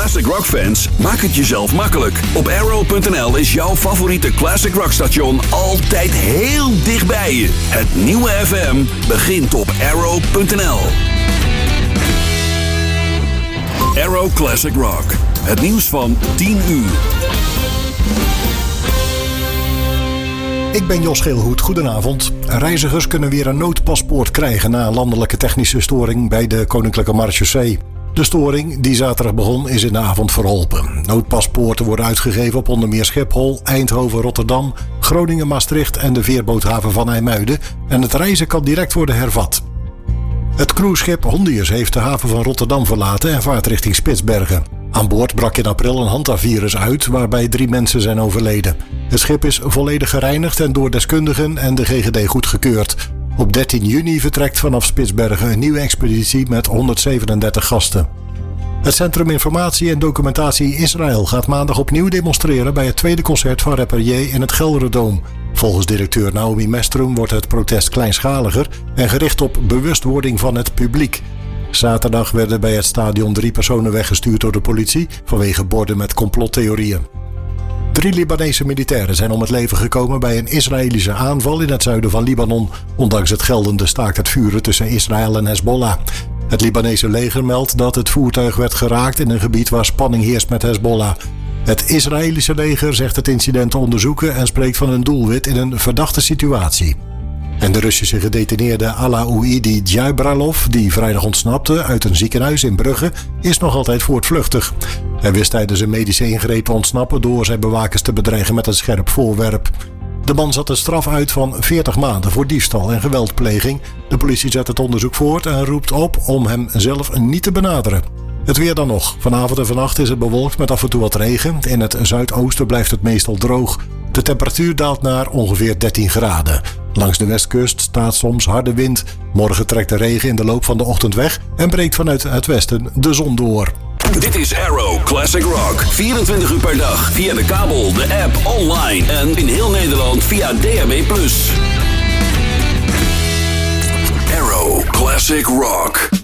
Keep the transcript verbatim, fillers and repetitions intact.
Classic Rock fans, maak het jezelf makkelijk. Op arrow punt n l is jouw favoriete Classic Rock station altijd heel dichtbij je. Het nieuwe F M begint op arrow punt n l. Arrow Classic Rock. Het nieuws van tien uur. Ik ben Jos Geelhoed, goedenavond. Reizigers kunnen weer een noodpaspoort krijgen na een landelijke technische storing bij de Koninklijke Marechaussee. De storing, die zaterdag begon, is in de avond verholpen. Noodpaspoorten worden uitgegeven op onder meer Schiphol, Eindhoven, Rotterdam, Groningen, Maastricht en de veerboothaven van IJmuiden. En het reizen kan direct worden hervat. Het cruiseschip Hondius heeft de haven van Rotterdam verlaten en vaart richting Spitsbergen. Aan boord brak in april een hantavirus uit waarbij drie mensen zijn overleden. Het schip is volledig gereinigd en door deskundigen en de G G D goedgekeurd. Op dertien juni vertrekt vanaf Spitsbergen een nieuwe expeditie met honderdzevenendertig gasten. Het Centrum Informatie en Documentatie Israël gaat maandag opnieuw demonstreren bij het tweede concert van rapper J in het Gelderdoom. Volgens directeur Naomi Mestrum wordt het protest kleinschaliger en gericht op bewustwording van het publiek. Zaterdag werden bij het stadion drie personen weggestuurd door de politie vanwege borden met complottheorieën. Drie Libanese militairen zijn om het leven gekomen bij een Israëlische aanval in het zuiden van Libanon, ondanks het geldende staakt het vuren tussen Israël en Hezbollah. Het Libanese leger meldt dat het voertuig werd geraakt in een gebied waar spanning heerst met Hezbollah. Het Israëlische leger zegt het incident te onderzoeken en spreekt van een doelwit in een verdachte situatie. En de Russische gedetineerde Alauidi Djaibralov, die vrijdag ontsnapte uit een ziekenhuis in Brugge, is nog altijd voortvluchtig. Hij wist tijdens een medische ingreep te ontsnappen door zijn bewakers te bedreigen met een scherp voorwerp. De man zat een straf uit van veertig maanden voor diefstal en geweldpleging. De politie zet het onderzoek voort en roept op om hem zelf niet te benaderen. Het weer dan nog. Vanavond en vannacht is het bewolkt met af en toe wat regen. In het zuidoosten blijft het meestal droog. De temperatuur daalt naar ongeveer dertien graden. Langs de westkust staat soms harde wind. Morgen trekt de regen in de loop van de ochtend weg en breekt vanuit het westen de zon door. Dit is Arrow Classic Rock. vierentwintig uur per dag via de kabel, de app, online en in heel Nederland via D A B plus. Arrow Classic Rock.